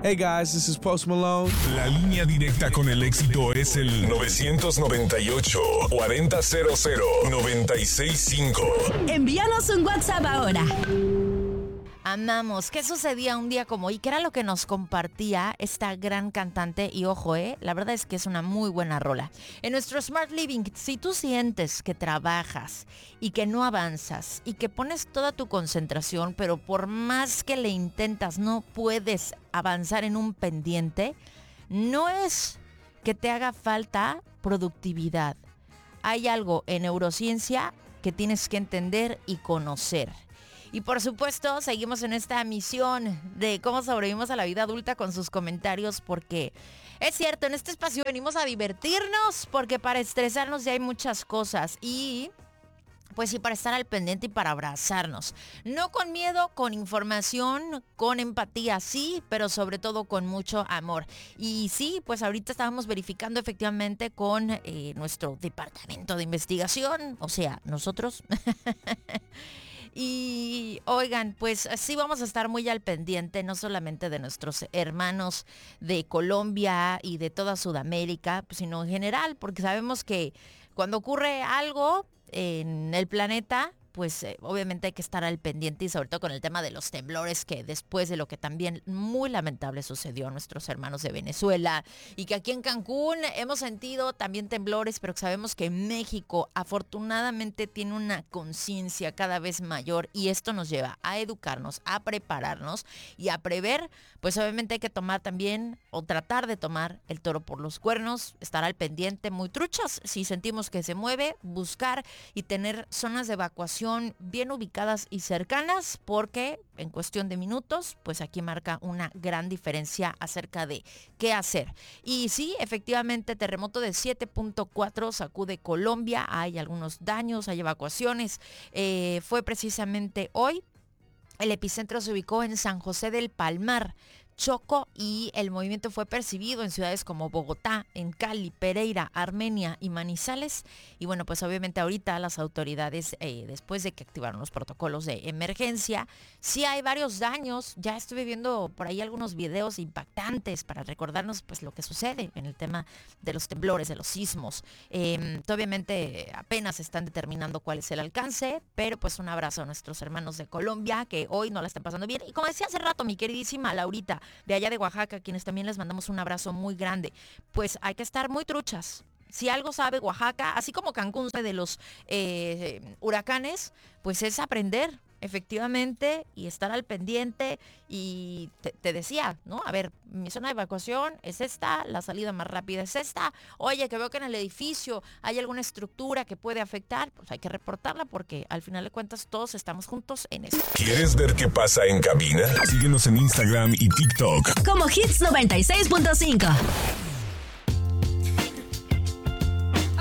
Hey guys, this is Post Malone. La línea directa con el éxito es el 998-4000-965. Envíanos un WhatsApp ahora. Amamos. ¿Qué sucedía un día como hoy? ¿Qué era lo que nos compartía esta gran cantante? Y ojo, la verdad es que es una muy buena rola. En nuestro Smart Living, si tú sientes que trabajas y que no avanzas y que pones toda tu concentración, pero por más que le intentas no puedes avanzar en un pendiente, no es que te haga falta productividad. Hay algo en neurociencia que tienes que entender y conocer. Y por supuesto, seguimos en esta misión de cómo sobrevivimos a la vida adulta con sus comentarios, porque es cierto, en este espacio venimos a divertirnos, porque para estresarnos ya hay muchas cosas y pues sí, para estar al pendiente y para abrazarnos. No con miedo, con información, con empatía, sí, pero sobre todo con mucho amor. Y sí, pues ahorita estábamos verificando efectivamente con nuestro departamento de investigación, o sea, nosotros. Y oigan, pues sí vamos a estar muy al pendiente, no solamente de nuestros hermanos de Colombia y de toda Sudamérica, sino en general, porque sabemos que cuando ocurre algo en el planeta, pues obviamente hay que estar al pendiente y sobre todo con el tema de los temblores, que después de lo que también muy lamentable sucedió a nuestros hermanos de Venezuela y que aquí en Cancún hemos sentido también temblores, pero sabemos que México afortunadamente tiene una conciencia cada vez mayor y esto nos lleva a educarnos, a prepararnos y a prever. Pues obviamente hay que tomar también o tratar de tomar el toro por los cuernos, estar al pendiente, muy truchas, si sentimos que se mueve, buscar y tener zonas de evacuación bien ubicadas y cercanas, porque en cuestión de minutos, pues aquí marca una gran diferencia acerca de qué hacer. Y sí, efectivamente, terremoto de 7.4 sacude Colombia, hay algunos daños, hay evacuaciones. Fue precisamente hoy. El epicentro se ubicó en San José del Palmar, Choco, y el movimiento fue percibido en ciudades como Bogotá, en Cali, Pereira, Armenia y Manizales. Y bueno, pues obviamente ahorita las autoridades, después de que activaron los protocolos de emergencia, sí hay varios daños. Ya estuve viendo por ahí algunos videos impactantes para recordarnos pues lo que sucede en el tema de los temblores, de los sismos. Obviamente apenas están determinando cuál es el alcance, pero pues un abrazo a nuestros hermanos de Colombia que hoy no la están pasando bien. Y como decía hace rato mi queridísima Laurita, de allá de Oaxaca, quienes también les mandamos un abrazo muy grande, pues hay que estar muy truchas. Si algo sabe Oaxaca, así como Cancún de los huracanes, pues es aprender efectivamente y estar al pendiente. Y te decía, ¿no? A ver, mi zona de evacuación es esta, la salida más rápida es esta. Oye, que veo que en el edificio hay alguna estructura que puede afectar, pues hay que reportarla porque al final de cuentas todos estamos juntos en esto. ¿Quieres ver qué pasa en cabina? Síguenos en Instagram y TikTok Como Hits 96.5.